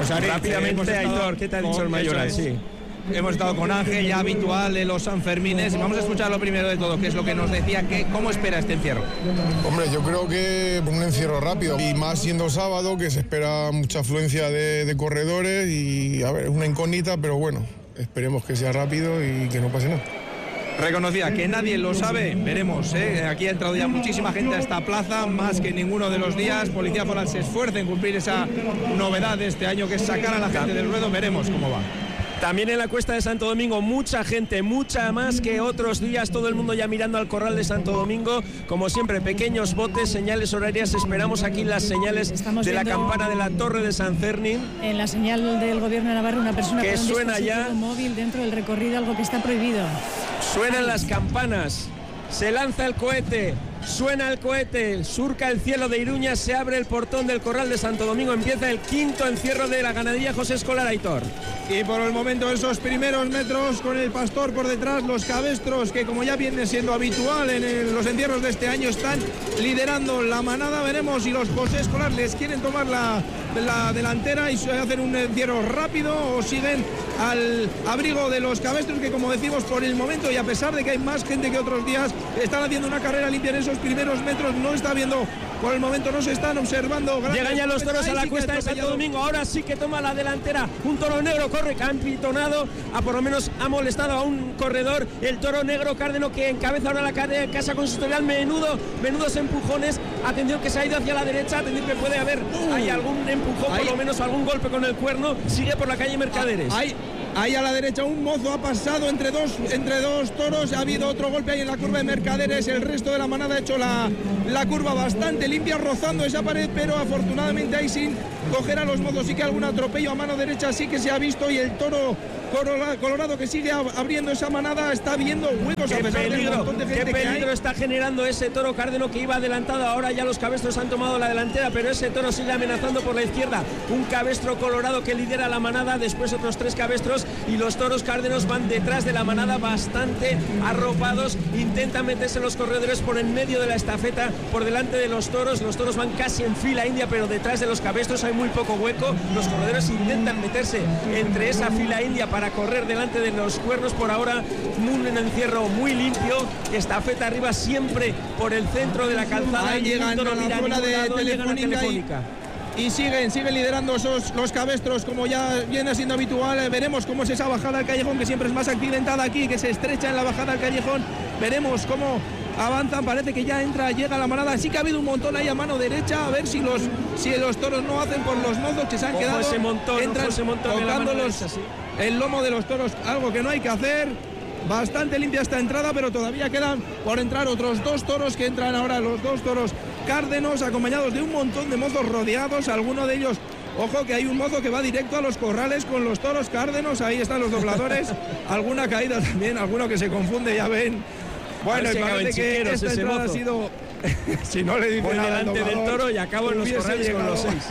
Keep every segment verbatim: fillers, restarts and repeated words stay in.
Pues Aritz, rápidamente, eh, Aitor, ¿qué te ha dicho el Mayoral? Sí. Hemos estado con Ángel, ya habitual de los Sanfermines. Vamos a escuchar lo primero de todo, que es lo que nos decía, que cómo espera este encierro. Hombre, yo creo que un encierro rápido, y más siendo sábado, que se espera mucha afluencia de, de corredores, y a ver, es una incógnita, pero bueno, esperemos que sea rápido y que no pase nada. Reconocía que nadie lo sabe, veremos, ¿eh? Aquí ha entrado ya muchísima gente a esta plaza, más que ninguno de los días. Policía Foral se esfuerza en cumplir esa novedad de este año, que es sacar a la gente del ruedo. Veremos cómo va. También en la Cuesta de Santo Domingo, mucha gente, mucha más que otros días, todo el mundo ya mirando al Corral de Santo Domingo. Como siempre, pequeños botes, señales horarias. Esperamos aquí las señales Estamos de la campana de la Torre de San Fermín. En la señal del Gobierno de Navarra, una persona que con un suena dispositivo ya móvil dentro del recorrido, algo que está prohibido. Suenan las campanas, se lanza el cohete. Suena el cohete, surca el cielo de Iruña, se abre el portón del Corral de Santo Domingo, empieza el quinto encierro de la ganadería José Escolar, Aitor. Y por el momento esos primeros metros con el pastor por detrás, los cabestros que como ya viene siendo habitual en el, los encierros de este año están liderando la manada. Veremos si los José Escolar les quieren tomar la, la delantera y hacen un encierro rápido o siguen al abrigo de los cabestros que, como decimos, por el momento y a pesar de que hay más gente que otros días, están haciendo una carrera limpia en esos primeros metros. No está viendo, por el momento no se están observando. Llegan ya los toros a la Cuesta de Santo Domingo, ahora sí que toma la delantera un toro negro, corre campitonado, a por lo menos ha molestado a un corredor, el toro negro Cárdeno, que encabeza ahora la carrera en casa con su historial, menudo, menudos empujones. Atención que se ha ido hacia la derecha, atención que puede haber hay algún empujón, ahí, por lo menos algún golpe con el cuerno. Sigue por la calle Mercaderes. Ahí, ahí a la derecha un mozo ha pasado entre dos, entre dos toros, ha habido otro golpe ahí en la curva de Mercaderes. El resto de la manada ha hecho la, la curva bastante limpia, rozando esa pared, pero afortunadamente ahí sin coger a los mozos. Sí que algún atropello a mano derecha sí que se ha visto, y el toro Colorado que sigue abriendo esa manada está viendo huecos a pesar del montón de gente qué peligro que hay. Está generando ese toro Cárdeno, que iba adelantado. Ahora ya los cabestros han tomado la delantera, pero ese toro sigue amenazando por la izquierda. Un cabestro Colorado que lidera la manada, después otros tres cabestros, y los toros Cárdenos van detrás de la manada bastante arropados. Intentan meterse los corredores por en medio de la estafeta, por delante de los toros. Los toros van casi en fila india, pero detrás de los cabestros hay muy poco hueco. Los corredores intentan meterse entre esa fila india para correr delante de los cuernos. Por ahora un encierro muy limpio, estafeta arriba siempre por el centro de la calzada. Ahí llegan a la zona de Telefónica y, y siguen, siguen liderando esos, los cabestros, como ya viene siendo habitual. Veremos cómo es esa bajada al callejón, que siempre es más accidentada aquí, que se estrecha en la bajada al callejón. Veremos cómo avanzan, parece que ya entra, llega la manada. Sí que ha habido un montón ahí a mano derecha, a ver si los, si los toros no hacen por los mozos que se han ojo quedado. Ese montón, entran ese montón tocando de la los, derecha, sí. el lomo de los toros, algo que no hay que hacer. Bastante limpia esta entrada, pero todavía quedan por entrar otros dos toros, que entran ahora los dos toros Cárdenos, acompañados de un montón de mozos rodeados. Alguno de ellos, ojo que hay un mozo que va directo a los corrales con los toros Cárdenos. Ahí están los dobladores. Alguna caída también, alguno que se confunde, ya ven. Bueno, y parece que esta entrada ha sido... si no le dice nada delante del toro y acabo en los corrales con los seis.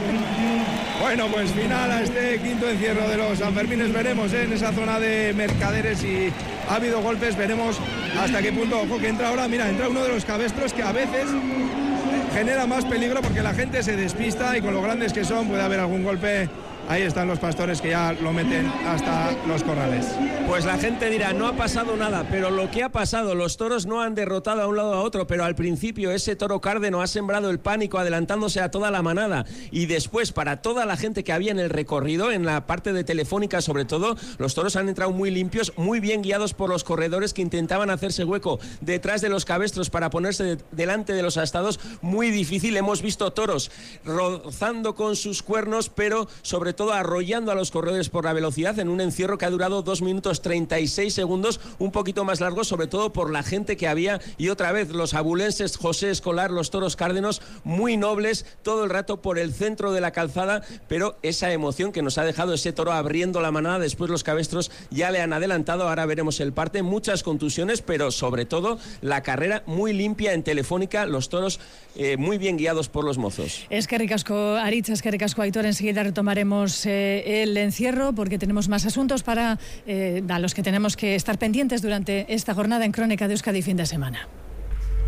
Bueno, pues final a este quinto encierro de los Sanfermines. Veremos, ¿eh? En esa zona de Mercaderes, y ha habido golpes. Veremos hasta qué punto. Ojo que entra ahora, mira, entra uno de los cabestros, que a veces genera más peligro porque la gente se despista, y con lo grandes que son puede haber algún golpe. Ahí están los pastores que ya lo meten hasta los corrales. Pues la gente dirá, no ha pasado nada, pero lo que ha pasado, los toros no han derrotado a un lado a otro, pero al principio ese toro Cárdeno ha sembrado el pánico adelantándose a toda la manada, y después para toda la gente que había en el recorrido, en la parte de Telefónica sobre todo, los toros han entrado muy limpios, muy bien guiados por los corredores que intentaban hacerse hueco detrás de los cabestros para ponerse de, delante de los astados. Muy difícil, hemos visto toros rozando con sus cuernos, pero sobre todo todo arrollando a los corredores por la velocidad en un encierro que ha durado dos minutos treinta y seis segundos, un poquito más largo, sobre todo por la gente que había. Y otra vez los abulenses, José Escolar, los toros Cárdenos, muy nobles todo el rato por el centro de la calzada, pero esa emoción que nos ha dejado ese toro abriendo la manada, después los cabestros ya le han adelantado. Ahora veremos el parte, muchas contusiones, pero sobre todo la carrera muy limpia en Telefónica, los toros eh, muy bien guiados por los mozos. Es que ricasco, Aritz, es que ricasco, Aitor. Enseguida retomaremos eh, el encierro, porque tenemos más asuntos para eh, a los que tenemos que estar pendientes durante esta jornada en Crónica de Euskadi fin de semana.